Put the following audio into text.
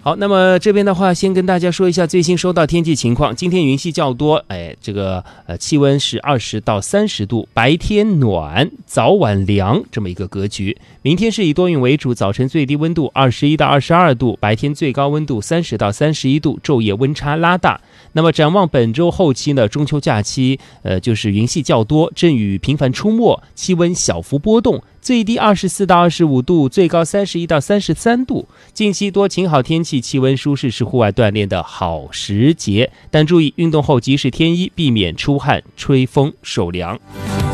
好，那么这边的话，先跟大家说一下最新收到天气情况。今天云系较多，气温是20到30度，白天暖，早晚凉这么一个格局。明天是以多云为主，早晨最低温度21到22度，白天最高温度30到31度，昼夜温差拉大。那么展望本周后期呢，中秋假期，就是云系较多，阵雨频繁出没，气温小幅波动，最低24到25度，最高31到33度。近期多晴好天气，气温舒适是户外锻炼的好时节，但注意运动后及时添衣，避免出汗、吹风、受凉。